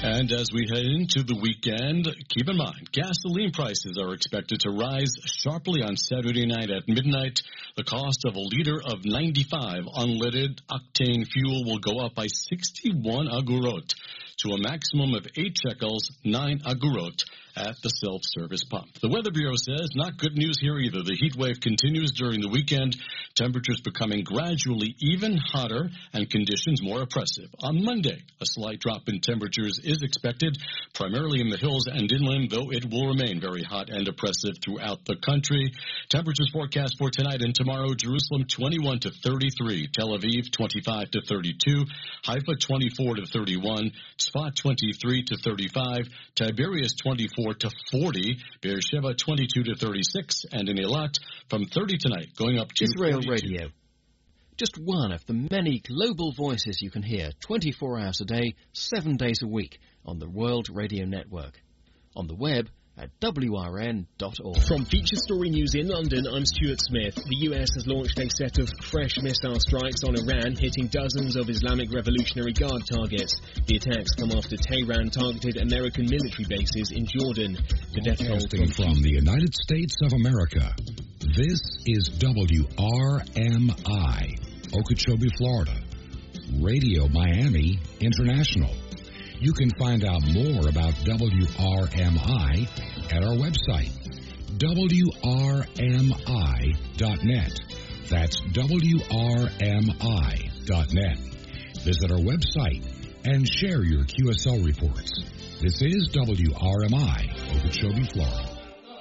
And as we head into the weekend, keep in mind, gasoline prices are expected to rise sharply on Saturday night at midnight. The cost of a liter of 95 unleaded octane fuel will go up by 61 agurot to a maximum of 8 shekels, 9 agurot at the self-service pump. The Weather Bureau says not good news here either. The heat wave continues during the weekend, temperatures becoming gradually even hotter and conditions more oppressive. On Monday, a slight drop in temperatures is expected, primarily in the hills and inland, though it will remain very hot and oppressive throughout the country. Temperatures forecast for tonight and tomorrow: Jerusalem 21 to 33, Tel Aviv 25 to 32, Haifa 24 to 31, Tzfat 23 to 35, Tiberias 24 to 40, Beersheba 22 to 36, and in Eilat from 30 tonight, going up to Israel 42. Radio. Just one of the many global voices you can hear 24 hours a day, 7 days a week on the World Radio Network. On the web at WRN.org. From Feature Story News in London, I'm Stuart Smith. The US has launched a set of fresh missile strikes on Iran, hitting dozens of Islamic Revolutionary Guard targets. The attacks come after Tehran targeted American military bases in Jordan. The death toll from the United States of America. This is WRMI, Okeechobee, Florida. Radio Miami International. You can find out more about WRMI at our website, WRMI.net. That's WRMI.net. Visit our website and share your QSL reports. This is WRMI, Okeechobee, Florida.